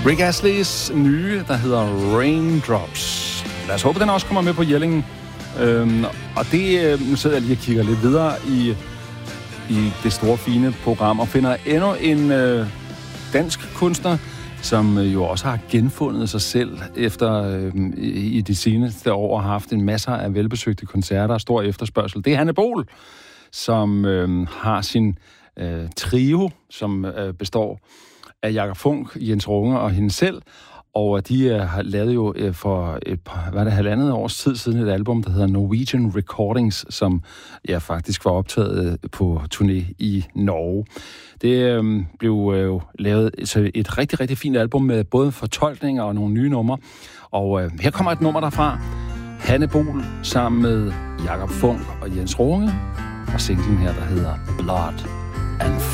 Rick Astley's nye, der hedder Raindrops. Lad os håbe, den også kommer med på Jelling. Og det, nu sidder jeg lige og kigger lidt videre i det store, fine program, og finder endnu en dansk kunstner, som jo også har genfundet sig selv efter i de seneste år har haft en masse af velbesøgte koncerter og stor efterspørgsel. Det er Hanne Bohl, som har sin trio, som består af Jakob Funk, Jens Runge og hende selv. Og de har lavet jo for halvandet års tid siden et album, der hedder Norwegian Recordings, som faktisk var optaget på turné i Norge. Det blev jo lavet et rigtig, rigtig fint album med både fortolkninger og nogle nye numre. Og her kommer et nummer derfra. Hanne Bohl sammen med Jakob Funk og Jens Runge. Og singlen her, der hedder Blood and